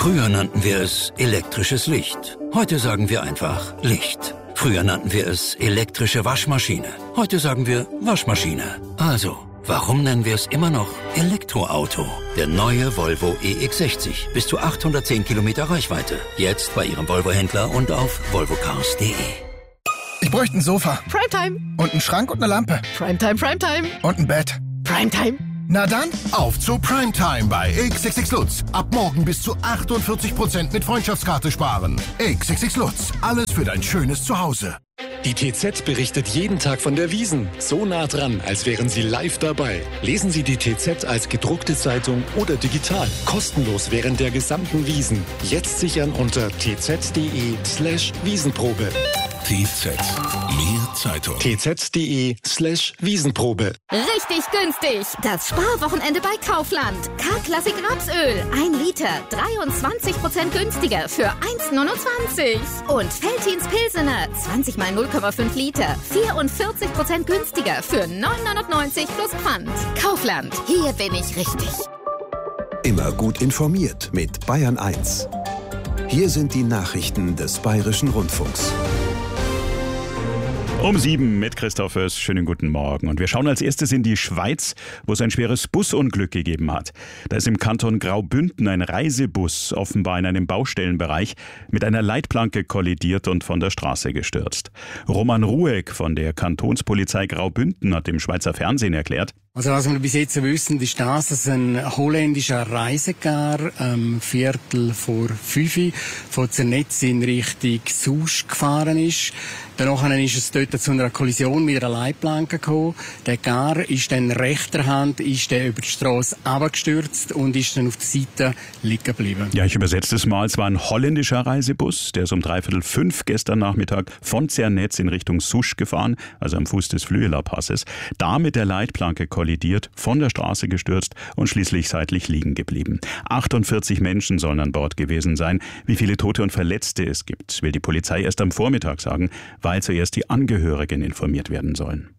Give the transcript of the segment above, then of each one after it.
Früher nannten wir es elektrisches Licht. Heute sagen wir einfach Licht. Früher nannten wir es elektrische Waschmaschine. Heute sagen wir Waschmaschine. Also, warum nennen wir es immer noch Elektroauto? Der neue Volvo EX60. Bis zu 810 Kilometer Reichweite. Jetzt bei Ihrem Volvo-Händler und auf volvocars.de. Ich bräuchte ein Sofa. Primetime. Und einen Schrank und eine Lampe. Primetime, Primetime. Und ein Bett. Primetime. Na dann, auf zu Primetime bei XXX Lutz. Ab morgen bis zu 48% mit Freundschaftskarte sparen. XXX Lutz, alles für dein schönes Zuhause. Die TZ berichtet jeden Tag von der Wiesn. So nah dran, als wären Sie live dabei. Lesen Sie die TZ als gedruckte Zeitung oder digital. Kostenlos während der gesamten Wiesn. Jetzt sichern unter tz.de/Wiesenprobe. TZ, mehr Zeitung. tz.de/Wiesenprobe. Richtig günstig. Das Sparwochenende bei Kaufland. K-Klassik Rapsöl. 1 Liter. 23% günstiger für 1,29. Und Veltins Pilsener. 20 mal 0,5 Liter. 44% günstiger für 9,99 plus Pfand. Kaufland. Hier bin ich richtig. Immer gut informiert mit Bayern 1. Hier sind die Nachrichten des Bayerischen Rundfunks. Um 7 mit Christoph Föß. Schönen guten Morgen. Und wir schauen als erstes in die Schweiz, wo es ein schweres Busunglück gegeben hat. Da ist im Kanton Graubünden ein Reisebus offenbar in einem Baustellenbereich mit einer Leitplanke kollidiert und von der Straße gestürzt. Roman Ruegg von der Kantonspolizei Graubünden hat dem Schweizer Fernsehen erklärt: Also was wir bis jetzt wissen, ist das, dass ein holländischer Reisegar Viertel vor 5 von Zernetz in Richtung Susch gefahren ist. Danach ist es dort zu einer Kollision mit einer Leitplanke gekommen. Der Gar ist dann rechter Hand über die Strasse runtergestürzt und ist dann auf der Seite liegen geblieben. Ja, ich übersetze es mal. Es war ein holländischer Reisebus, der ist um 4:45 gestern Nachmittag von Zernetz in Richtung Susch gefahren, also am Fuß des Flüeler Passes. Da mit der Leitplanke kollidiert, von der Straße gestürzt und schließlich seitlich liegen geblieben. 48 Menschen sollen an Bord gewesen sein. Wie viele Tote und Verletzte es gibt, will die Polizei erst am Vormittag sagen, weil zuerst die Angehörigen informiert werden sollen.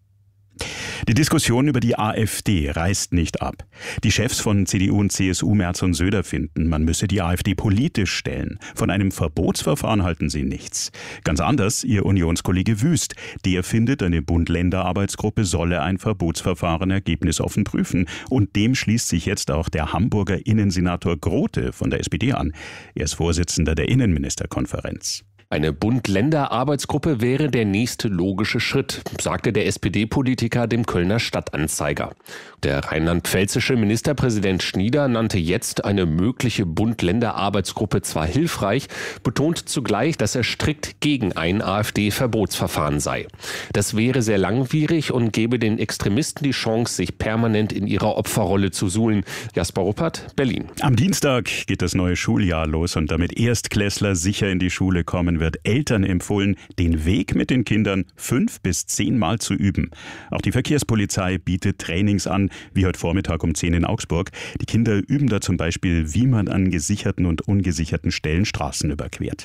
Die Diskussion über die AfD reißt nicht ab. Die Chefs von CDU und CSU, Merz und Söder, finden, man müsse die AfD politisch stellen. Von einem Verbotsverfahren halten sie nichts. Ganz anders ihr Unionskollege Wüst. Der findet, eine Bund-Länder-Arbeitsgruppe solle ein Verbotsverfahren ergebnisoffen prüfen. Und dem schließt sich jetzt auch der Hamburger Innensenator Grote von der SPD an. Er ist Vorsitzender der Innenministerkonferenz. Eine Bund-Länder-Arbeitsgruppe wäre der nächste logische Schritt, sagte der SPD-Politiker dem Kölner Stadtanzeiger. Der rheinland-pfälzische Ministerpräsident Schnieder nannte jetzt eine mögliche Bund-Länder-Arbeitsgruppe zwar hilfreich, betont zugleich, dass er strikt gegen ein AfD-Verbotsverfahren sei. Das wäre sehr langwierig und gebe den Extremisten die Chance, sich permanent in ihrer Opferrolle zu suhlen. Jasper Ruppert, Berlin. Am Dienstag geht das neue Schuljahr los und damit Erstklässler sicher in die Schule kommen, wird Eltern empfohlen, den Weg mit den Kindern 5 bis 10 Mal zu üben. Auch die Verkehrspolizei bietet Trainings an, wie heute Vormittag um 10 in Augsburg. Die Kinder üben da zum Beispiel, wie man an gesicherten und ungesicherten Stellen Straßen überquert.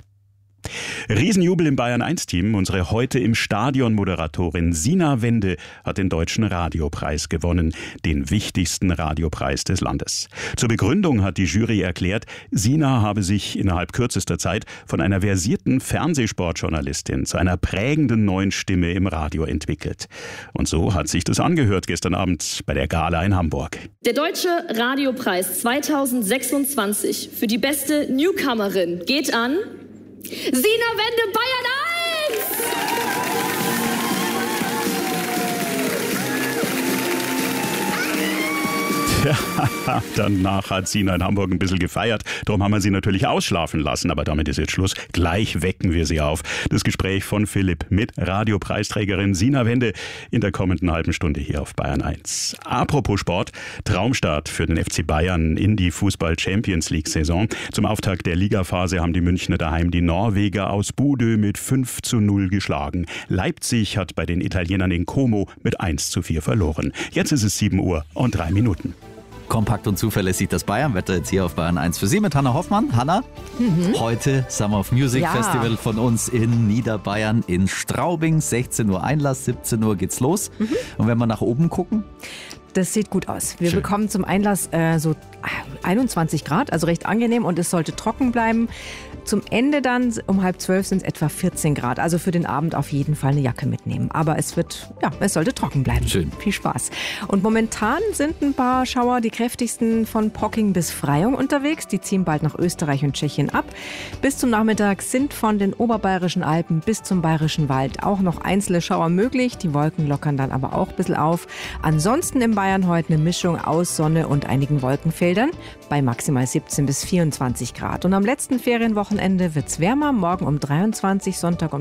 Riesenjubel im Bayern-1-Team. Unsere heute im Stadion-Moderatorin Sina Wende hat den Deutschen Radiopreis gewonnen, den wichtigsten Radiopreis des Landes. Zur Begründung hat die Jury erklärt, Sina habe sich innerhalb kürzester Zeit von einer versierten Fernsehsportjournalistin zu einer prägenden neuen Stimme im Radio entwickelt. Und so hat sich das angehört gestern Abend bei der Gala in Hamburg. Der Deutsche Radiopreis 2026 für die beste Newcomerin geht an Sina Wende, Bayern 1! Ja, danach hat Sina in Hamburg ein bisschen gefeiert. Darum haben wir sie natürlich ausschlafen lassen. Aber damit ist jetzt Schluss. Gleich wecken wir sie auf. Das Gespräch von Philipp mit Radiopreisträgerin Sina Wende in der kommenden halben Stunde hier auf Bayern 1. Apropos Sport, Traumstart für den FC Bayern in die Fußball-Champions-League-Saison. Zum Auftakt der Ligaphase haben die Münchner daheim die Norweger aus Bodø mit 5:0 geschlagen. Leipzig hat bei den Italienern in Como mit 1:4 verloren. Jetzt ist es 7:03. Kompakt und zuverlässig das Bayern-Wetter jetzt hier auf Bayern 1 für Sie mit Hanna Hoffmann. Hanna, heute Summer of Music Festival von uns in Niederbayern in Straubing. 16 Uhr Einlass, 17 Uhr geht's los. Und wenn wir nach oben gucken? Das sieht gut aus. Wir bekommen zum Einlass so 21 Grad, also recht angenehm und es sollte trocken bleiben. Zum Ende dann um 11:30 sind es etwa 14 Grad. Also für den Abend auf jeden Fall eine Jacke mitnehmen. Aber es sollte trocken bleiben. Schön. Viel Spaß. Und momentan sind ein paar Schauer, die kräftigsten von Pocking bis Freyung unterwegs. Die ziehen bald nach Österreich und Tschechien ab. Bis zum Nachmittag sind von den oberbayerischen Alpen bis zum Bayerischen Wald auch noch einzelne Schauer möglich. Die Wolken lockern dann aber auch ein bisschen auf. Ansonsten in Bayern heute eine Mischung aus Sonne und einigen Wolkenfeldern bei maximal 17 bis 24 Grad. Und am letzten Ferienwochenende wird es wärmer. Morgen um 23, Sonntag um